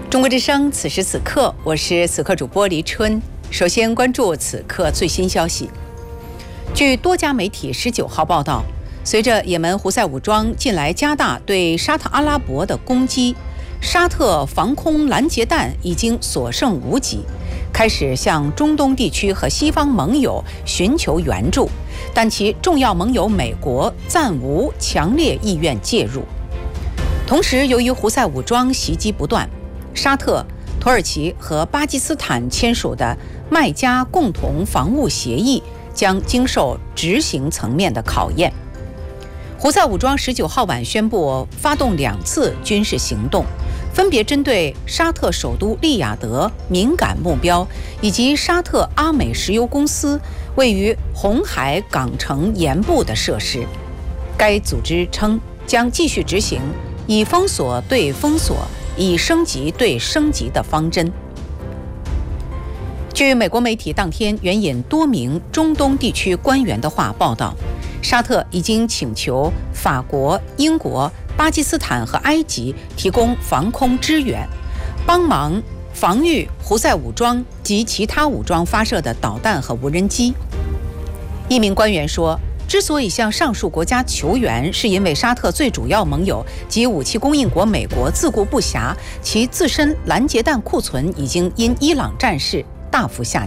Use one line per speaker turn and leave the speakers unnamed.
中国之声，此时此刻，我是此刻主播黎春。首先关注此刻最新消息。据多家媒体19号报道，随着也门胡塞武装近来加大对沙特阿拉伯的攻击，沙特防空拦截弹已经所剩无几，开始向中东地区和西方盟友寻求援助，但其重要盟友美国暂无强烈意愿介入。同时，由于胡塞武装袭击不断，沙特、土耳其和巴基斯坦签署的麦加共同防务协议将经受执行层面的考验。胡塞武装19号晚宣布发动2次军事行动，分别针对沙特首都利雅得敏感目标以及沙特阿美石油公司位于红海港城沿部的设施。该组织称将继续执行以封锁对封锁、以升级对升级的方针。据美国媒体当天援引多名中东地区官员的话报道，沙特已经请求法国、英国、巴基斯坦和埃及提供防空支援，帮忙防御胡塞武装及其他武装发射的导弹和无人机。一名官员说，之所以向上述国家求援，是因为沙特最主要盟友及武器供应国美国自顾不暇，其自身拦截弹库存已经因伊朗战事大幅下